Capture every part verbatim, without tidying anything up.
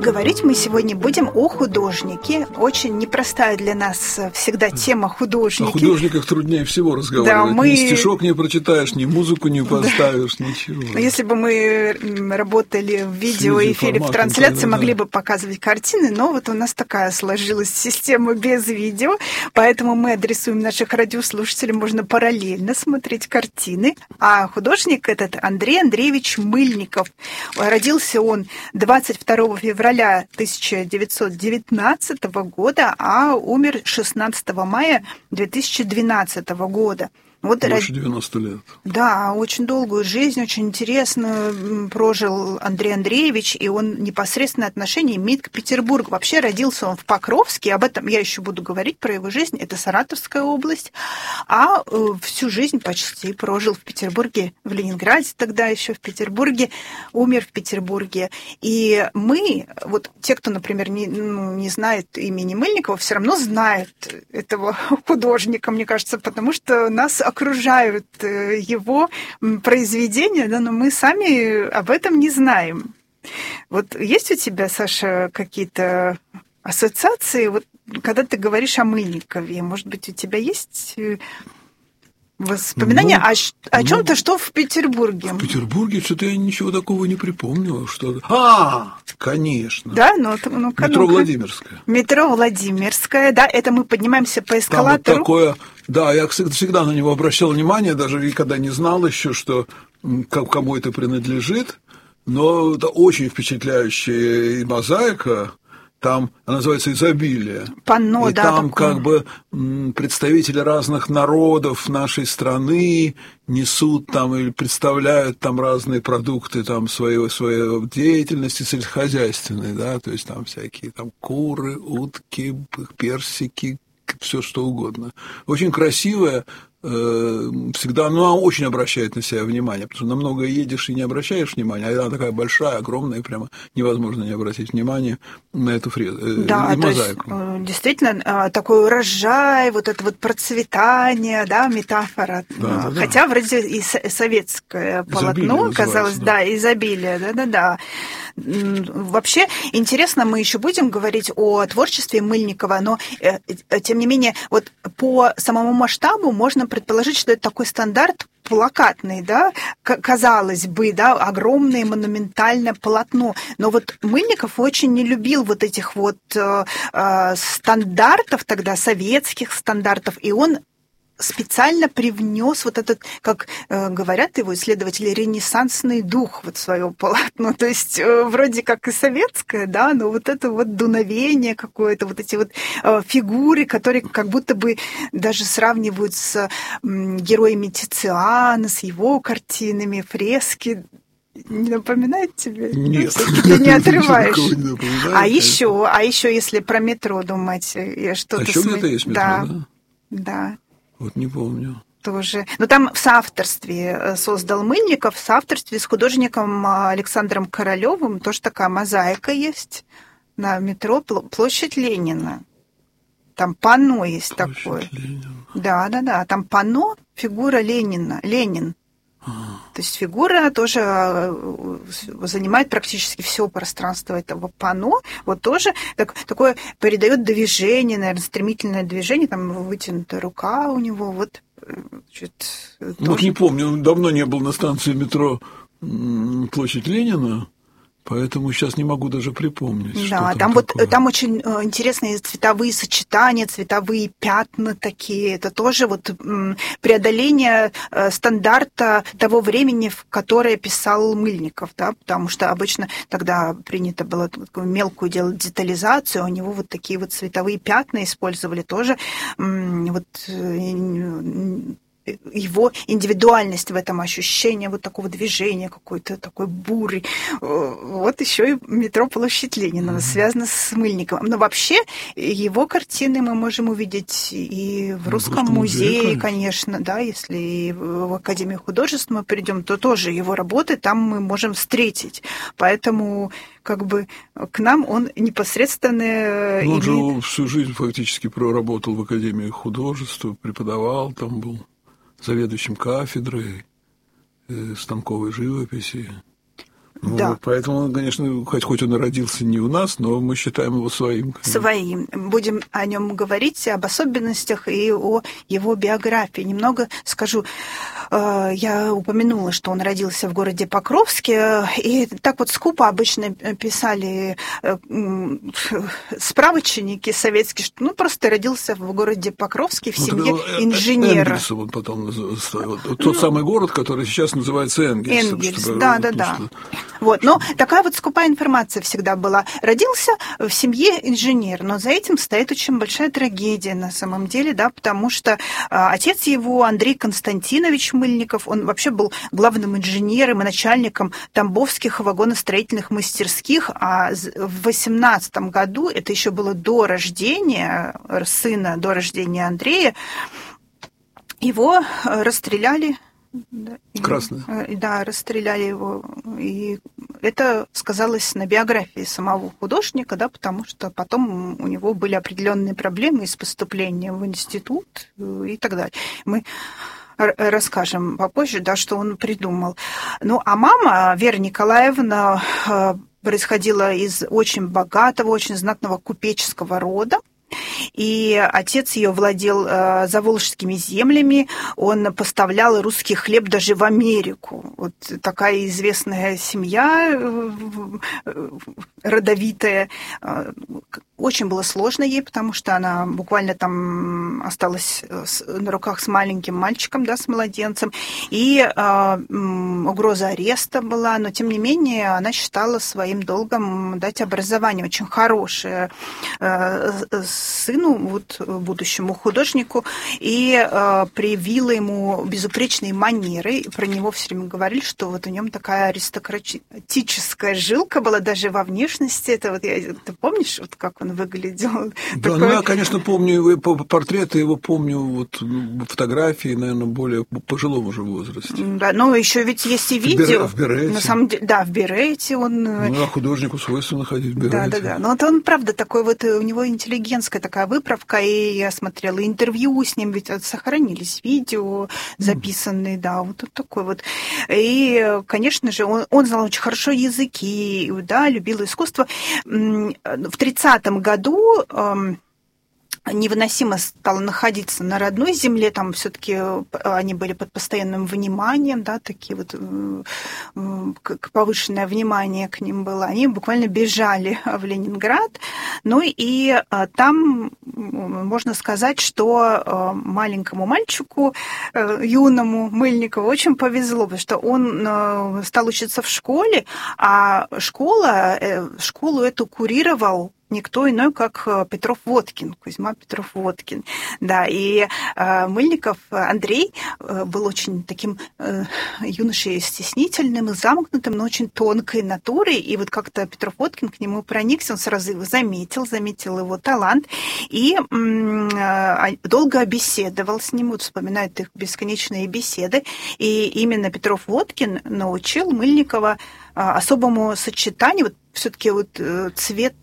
Говорить мы сегодня будем о художнике. Очень непростая для нас всегда тема художники. О художниках труднее всего разговаривать. Да, мы... Ни стишок не прочитаешь, ни музыку не поставишь, да. Ничего. Если бы мы работали в видеоэфире, в трансляции, тогда, могли да. бы показывать картины, но вот у нас такая сложилась система без видео, поэтому мы адресуем наших радиослушателей, можно параллельно смотреть картины. А художник этот Андрей Андреевич Мыльников. Родился он двадцать второго февраля тысяча девятьсот девятнадцатого года, а умер шестнадцатого мая две тысячи двенадцатого года. Вот больше девяноста лет. Да, очень долгую жизнь, очень интересную прожил Андрей Андреевич, и он непосредственное отношение имеет к Петербургу. Вообще родился он в Покровске, об этом я еще буду говорить, про его жизнь, это Саратовская область, а всю жизнь почти прожил в Петербурге, в Ленинграде тогда еще в Петербурге, умер в Петербурге. И мы, вот те, кто, например, не, ну, не знает имени Мыльникова, все равно знают этого художника, мне кажется, потому что нас окружают его произведения, да, но мы сами об этом не знаем. Вот есть у тебя, Саша, какие-то ассоциации, вот, когда ты говоришь о Мыльникове? Может быть, у тебя есть воспоминания ну, о, о чем-то, ну, что в Петербурге? В Петербурге что-то я ничего такого не припомнила. Что... А, конечно. Да, ну, ну метро Владимирская. Метро Владимирская, да, это мы поднимаемся по эскалатору. Там вот такое, да, я всегда на него обращал внимание, даже и когда не знал еще, что кому это принадлежит, но это очень впечатляющая мозаика. Там она называется «Изобилие». Панно, и да, там такое. Как бы представители разных народов нашей страны несут там или представляют там разные продукты там своей, своей деятельности сельскохозяйственной, да, то есть там всякие там куры, утки, персики, все что угодно. Очень красивая. Всегда, ну, она очень обращает на себя внимание, потому что на многое едешь и не обращаешь внимания, а она такая большая, огромная, прямо невозможно не обратить внимание на эту фрезу, да, и мозаику. То есть, действительно, такой урожай, вот это вот процветание, да, метафора. Да, да, хотя да. вроде и советское полотно казалось, да. да, изобилие, да-да-да. Вообще, интересно, мы еще будем говорить о творчестве Мыльникова, но, тем не менее, вот по самому масштабу можно предположить, что это такой стандарт плакатный, да, казалось бы, да, огромное монументальное полотно. Но вот Мыльников очень не любил вот этих вот э, э, стандартов тогда, советских стандартов, и он специально привнес вот этот, как э, говорят его исследователи, ренессансный дух вот в свое полотно. То есть э, вроде как и советское, да, но вот это вот дуновение какое-то, вот эти вот э, фигуры, которые как будто бы даже сравнивают с э, героями Тициана, с его картинами, фрески. Не напоминает тебе? Нет. Ты не отрываешь. Не а еще, а еще, если про метро думать, я что-то... А еще где-то есть метро, да? Да. Да. Вот не помню. Тоже. Но там в соавторстве создал Мыльников, в соавторстве с художником Александром Королёвым. Тоже такая мозаика есть на метро, площадь Ленина. Там панно есть площадь такое. Ленина. Да, да, да. Там панно, фигура Ленина. Ленин. А. То есть фигура тоже занимает практически все пространство этого панно. Вот тоже так, такое передает движение, наверное, стремительное движение, там вытянутая рука у него. Вот, значит, вот тоже... не помню, давно не был на станции метро площадь Ленина. Поэтому сейчас не могу даже припомнить. Да, что там, там вот там очень интересные цветовые сочетания, цветовые пятна такие. Это тоже вот преодоление стандарта того времени, в которое писал Мыльников, да, потому что обычно тогда принято было такую мелкую делать детализацию, у него вот такие вот цветовые пятна использовали тоже. Вот его индивидуальность в этом, ощущение вот такого движения, какой-то такой бури. Вот еще и метро площадь Ленина, mm-hmm. связано с Мыльниковым. Но вообще его картины мы можем увидеть и в Русском ну, музее, музее, конечно, да, если и в Академию художеств мы придем, то тоже его работы там мы можем встретить. Поэтому как бы к нам он непосредственно... Ну, он имеет... же всю жизнь фактически проработал в Академии художеств, преподавал, там был заведующим кафедрой станковой живописи. Ну, да. Поэтому, конечно, хоть, хоть он и родился не у нас, но мы считаем его своим. Своим. Будем о нем говорить, об особенностях и о его биографии. Немного скажу. Я упомянула, что он родился в городе Покровске, и так вот скупо обычно писали справочники советские, что ну просто родился в городе Покровске в семье ну, инженера. Энгельсом он потом называл. Тот ну, самый город, который сейчас называется Энгельс. Энгельс, да, да, да. Вот, но такая вот скупая информация всегда была. Родился в семье инженер, но за этим стоит очень большая трагедия на самом деле, да, потому что а, отец его, Андрей Константинович Мыльников, он вообще был главным инженером и начальником тамбовских вагоностроительных мастерских, а в восемнадцатом году, это еще было до рождения сына, до рождения Андрея, его расстреляли. Красные. Да, расстреляли его. И это сказалось на биографии самого художника, да, потому что потом у него были определенные проблемы с поступлением в институт и так далее. Мы расскажем попозже, да, что он придумал. Ну, а мама, Вера Николаевна, происходила из очень богатого, очень знатного купеческого рода. И отец ее владел э, заволжскими землями, он поставлял русский хлеб даже в Америку. Вот такая известная семья, э, э, родовитая. Э, очень было сложно ей, потому что она буквально там осталась с, на руках с маленьким мальчиком, да, с младенцем. И э, угроза ареста была, но тем не менее она считала своим долгом дать образование очень хорошее э, сыну, вот, будущему художнику, и э, привила ему безупречные манеры. Про него все время говорили, что вот у него такая аристократическая жилка была даже во внешности. Это вот я, ты помнишь, вот как он выглядел? Да, такой... ну я, конечно, помню его портреты, его помню вот фотографии, наверное, более пожилом уже возрасте. Да, но еще ведь есть и видео. В берете. На самом деле, да, в берете он. Ну, а художнику свойственно ходить в берете. Да, да, да. Но вот он, правда, такой вот, у него интеллигентская такая выправка, и я смотрела интервью с ним, ведь сохранились видео записанные, да, вот такой вот. И, конечно же, он, он знал очень хорошо языки, да, любил искусство. В тридцатом году невыносимо стало находиться на родной земле, там все-таки они были под постоянным вниманием, да, такие вот повышенное внимание к ним было. Они буквально бежали в Ленинград, ну и там можно сказать, что маленькому мальчику, юному Мыльникову, очень повезло, потому что он стал учиться в школе, а школа, школу эту курировал никто иной, как Петров-Водкин, Кузьма Петров-Водкин. Да, и э, Мыльников Андрей э, был очень таким э, юношей стеснительным и замкнутым, но очень тонкой натурой. И вот как-то Петров-Водкин к нему проникся, он сразу его заметил, заметил его талант и э, долго беседовал с ним, вот вспоминают их бесконечные беседы. И именно Петров-Водкин научил Мыльникова особому сочетанию, вот все-таки вот цвет,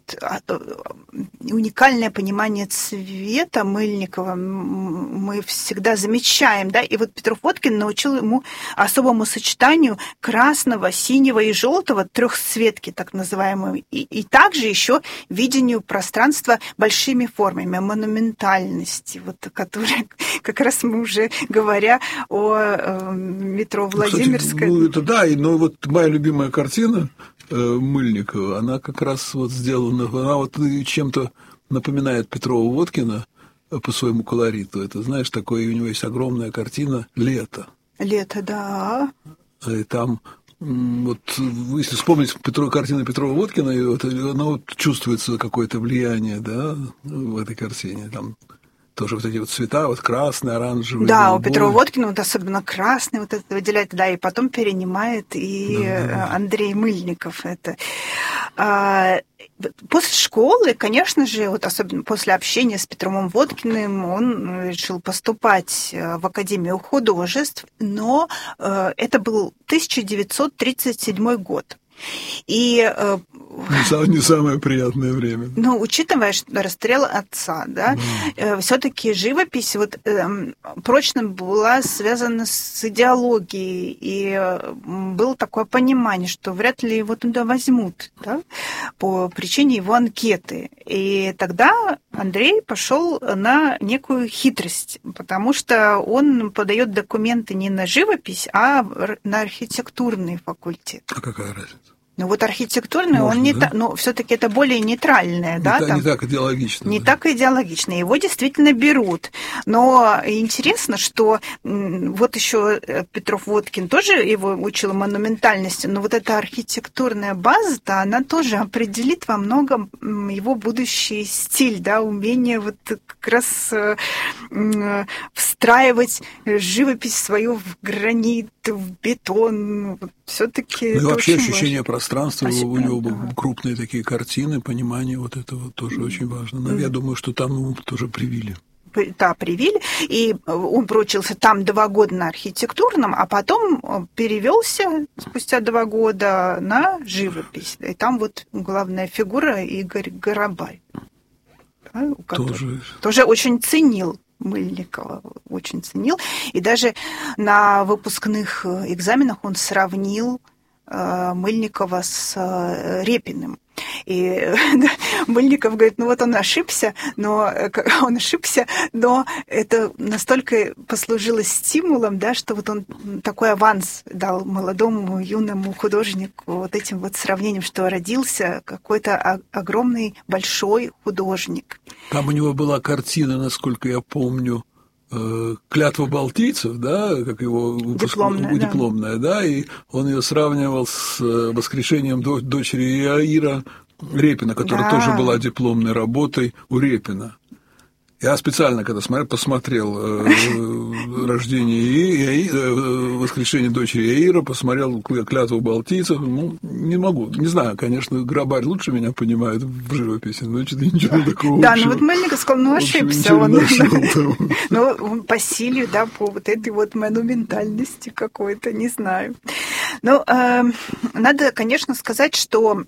уникальное понимание цвета Мыльникова мы всегда замечаем, да, и вот Петров-Водкин научил ему особому сочетанию красного, синего и желтого, трехцветки так называемой, и, и также еще видению пространства большими формами, монументальности, вот, которая как раз мы уже говоря о э, метро Владимирское. Кстати, ну это да, но вот моя любимая картина Мыльникова, она как раз вот сделана, она вот чем-то напоминает Петрова-Водкина по своему колориту. Это, знаешь, такое, у него есть огромная картина «Лето». «Лето», да. И там, вот, если вспомнить Петро, картину Петрова-Водкина, вот, она вот чувствуется какое-то влияние, да, в этой картине, там тоже вот эти вот цвета, вот красный, оранжевый. Да, голубой. У Петрова-Водкина вот особенно красный вот это выделяет, да, и потом перенимает и да, да. Андрей Мыльников это. После школы, конечно же, вот особенно после общения с Петровым Водкиным, он решил поступать в Академию художеств, но это был тысяча девятьсот тридцать седьмой год. И Не, не самое приятное время. Ну, учитывая, что расстрел отца, да, да. все-таки живопись вот, э, прочно была связана с идеологией, и было такое понимание, что вряд ли его туда возьмут, да, по причине его анкеты. И тогда Андрей пошел на некую хитрость, потому что он подает документы не на живопись, а на архитектурный факультет. А какая разница? Ну вот архитектурный, Можно, он не да? та, ну все-таки это более нейтральное, не да, та, там, не так идеологично. Не да. так идеологично. Его действительно берут. Но интересно, что вот еще Петров-Водкин тоже его учил монументальности, но вот эта архитектурная база-то, она тоже определит во многом его будущий стиль, да, умение вот как раз встраивать живопись свою в гранит, в бетон. Все-таки. Ну и вообще ощущение важно. пространства, у него да. крупные такие картины, понимание вот этого тоже очень важно. Но я думаю, что там ему тоже привили. Да, привили. И он проучился там два года на архитектурном, а потом перевелся спустя два года на живопись. И там вот главная фигура Игорь Горобай. Да, тоже... тоже очень ценил Мыльникова, очень ценил. И даже на выпускных экзаменах он сравнил э, Мыльникова с э, Репиным. И Мыльников говорит, ну вот он ошибся, но он ошибся, но это настолько послужило стимулом, да, что вот он такой аванс дал молодому юному художнику вот этим вот сравнением, что родился какой-то огромный большой художник. Там у него была картина, насколько я помню, «Клятва балтийцев», да, как его дипломная, выпуск... дипломная да. да, и он ее сравнивал с воскрешением дочери Иаира Репина, которая да. тоже была дипломной работой у Репина. Я специально, когда смотрел, посмотрел э, рождение и э, воскрешение дочери Иаира, посмотрел «Клятву балтийцев». Ну, не могу, не знаю, конечно, Грабарь лучше меня понимает в живописи, но что-то ничего такого Да, общего. ну вот Мельников сказал, ну ошибся он. Ну, по силе, да, по вот этой вот монументальности какой-то, не знаю. Ну, надо, конечно, сказать, что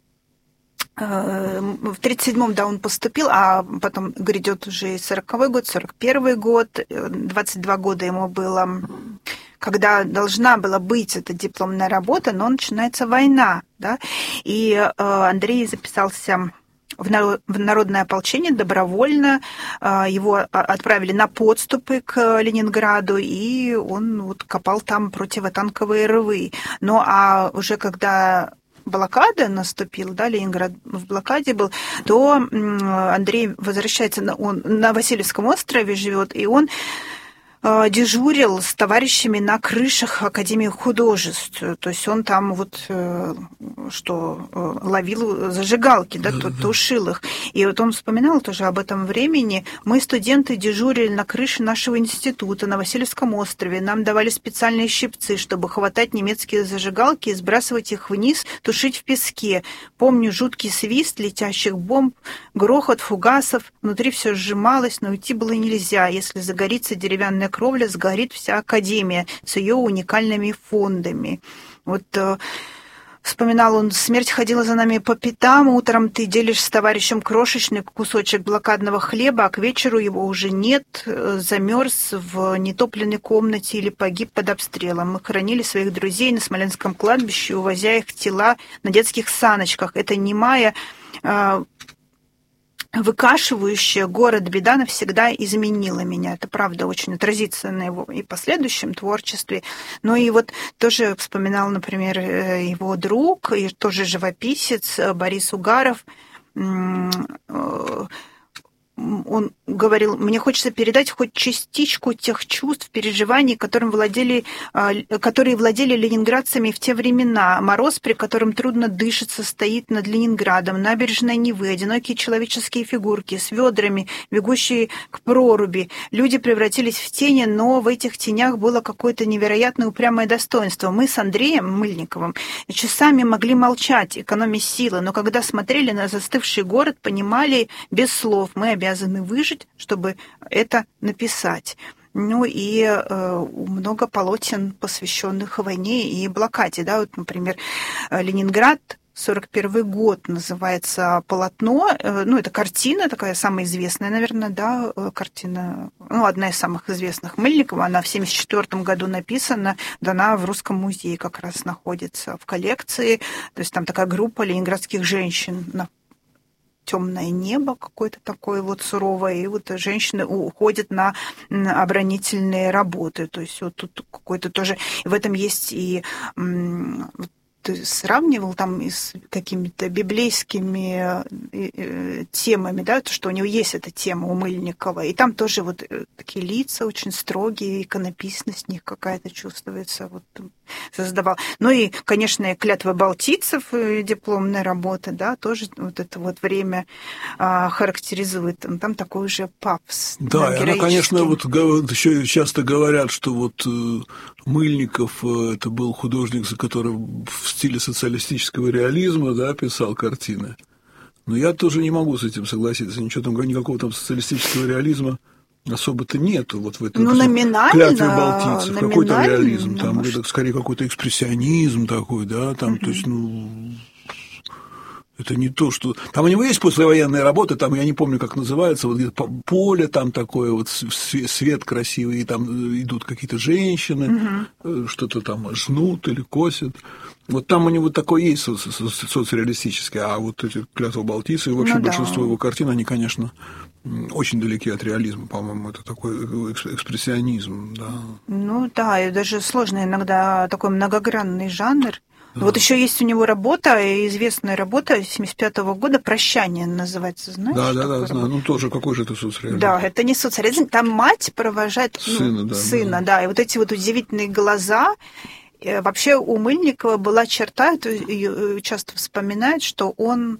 в тридцать седьмом, да, он поступил, а потом грядет уже сороковой год, сорок первый год, двадцать два года ему было, когда должна была быть эта дипломная работа, но начинается война, да, и Андрей записался в народное ополчение добровольно, его отправили на подступы к Ленинграду, и он вот копал там противотанковые рвы. Ну, а уже когда блокада наступила, да, Ленинград в блокаде был, то Андрей возвращается, на, он на Васильевском острове живет, и он дежурил с товарищами на крышах Академии художеств. То есть он там вот что ловил зажигалки, да, да, тушил их. И вот он вспоминал тоже об этом времени. Мы, студенты, дежурили на крыше нашего института на Васильевском острове. Нам давали специальные щипцы, чтобы хватать немецкие зажигалки и сбрасывать их вниз, тушить в песке. Помню жуткий свист летящих бомб, грохот фугасов. Внутри все сжималось, но уйти было нельзя. Если загорится деревянная кровля, сгорит вся академия с ее уникальными фондами. Вот э, вспоминал он, смерть ходила за нами по пятам, утром ты делишь с товарищем крошечный кусочек блокадного хлеба, а к вечеру его уже нет, замерз в нетопленной комнате или погиб под обстрелом. Мы хоронили своих друзей на Смоленском кладбище, увозя их тела на детских саночках. Это немая, э, выкашивающая город беда навсегда изменила меня. Это, правда, очень отразится на его и последующем творчестве. Ну и вот тоже вспоминал, например, его друг, и тоже живописец Борис Угаров. Он говорил, мне хочется передать хоть частичку тех чувств, переживаний, которым владели, которые владели ленинградцами в те времена. Мороз, при котором трудно дышится, стоит над Ленинградом, набережная Невы, одинокие человеческие фигурки с ведрами, бегущие к проруби. Люди превратились в тени, но в этих тенях было какое-то невероятное упрямое достоинство. Мы с Андреем Мыльниковым часами могли молчать, экономя силы, но когда смотрели на застывший город, понимали без слов, мы обязаны обязаны выжить, чтобы это написать. Ну и э, много полотен, посвященных войне и блокаде. Да? Вот, например, Ленинград сорок первый год называется полотно. Ну, это картина такая, самая известная, наверное, да, картина, ну, одна из самых известных Мыльникова. Она в семьдесят четвёртом году написана, дана в Русском музее как раз находится в коллекции. То есть там такая группа ленинградских женщин на темное небо какое-то такое вот суровое, и вот женщины уходят на оборонительные работы. То есть вот тут какой-то тоже... В этом есть и... Ты сравнивал там с какими-то библейскими темами, да, то, что у него есть эта тема у Мыльникова, и там тоже вот такие лица очень строгие, иконописность в них какая-то чувствуется, вот создавал. Ну и, конечно, «Клятва балтийцев», дипломная работа, да, тоже вот это вот время а, характеризует, там такой уже пафос. Да, и она, конечно, вот еще часто говорят, что вот Мыльников это был художник, который в стиле социалистического реализма, да, писал картины. Но я тоже не могу с этим согласиться. Ничего там, никакого там социалистического реализма особо-то нету. Вот в этом ну, номинально, «Клятве балтийцев». Какой-то реализм. Там, может... это, скорее, какой-то экспрессионизм такой, да, там, mm-hmm. то есть, ну... Это не то, что... Там у него есть послевоенные работы, там, я не помню, как называется, вот где-то поле там такое, вот свет красивый, и там идут какие-то женщины, угу. что-то там жнут или косят. Вот там у него такое есть соци- соци- соцреалистическое, а вот эти «Клятва балтийцев» и вообще ну, большинство да. его картин, они, конечно, очень далеки от реализма, по-моему, это такой экспрессионизм, да. Ну да, и даже сложно иногда такой многогранный жанр. Да. Вот еще есть у него работа, известная работа семьдесят пятого года «Прощание» называется, знаешь? Да, да, да, знаю. Ну, тоже какой же это соцреализм? Да, это не соцреализм, там мать провожает сына, ну, да, сына, да. да, и вот эти вот удивительные глаза. Вообще у Мыльникова была черта, ее часто вспоминают, что он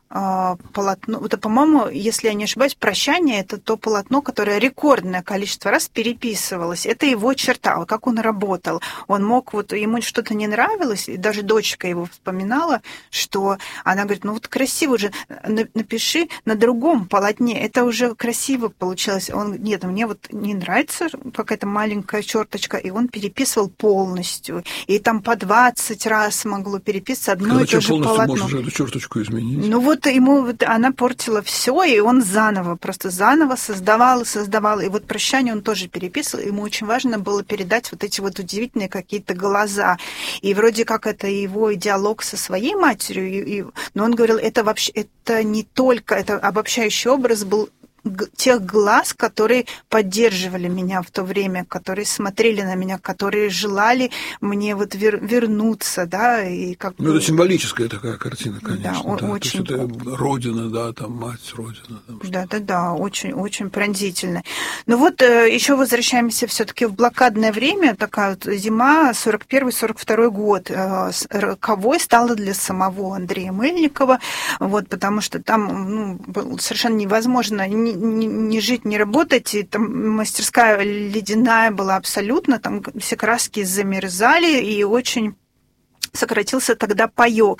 полотно, это, по-моему, если я не ошибаюсь, «Прощание» — это то полотно, которое рекордное количество раз переписывалось. Это его черта, как он работал. Он мог, вот ему что-то не нравилось, и даже дочка его вспоминала, что она говорит, ну вот красиво же, напиши на другом полотне, это уже красиво получилось. Он, нет, мне вот не нравится какая-то маленькая черточка, и он переписывал полностью. И там по двадцать раз могло переписываться одно Когда и то же полотно. Когда можешь эту черточку изменить? Ну вот ему вот она портила все, и он заново, просто заново создавал и создавал. И вот «Прощание» он тоже переписывал. Ему очень важно было передать вот эти вот удивительные какие-то глаза. И вроде как это его диалог со своей матерью. И, и, но он говорил, это вообще это не только, это обобщающий образ был тех глаз, которые поддерживали меня в то время, которые смотрели на меня, которые желали мне вот вер- вернуться, да, и как ну, бы... это символическая такая картина, конечно. Да, да. очень... То есть это родина, да, там мать, родина. Там да, да, да, очень, очень пронзительно. Ну вот еще возвращаемся все-таки в блокадное время, такая вот зима, сорок первый сорок второй год, роковой стала для самого Андрея Мыльникова, вот, потому что там ну, совершенно невозможно ни, ни, ни жить, ни работать, и там мастерская ледяная была абсолютно, там все краски замерзали, и очень сократился тогда паёк.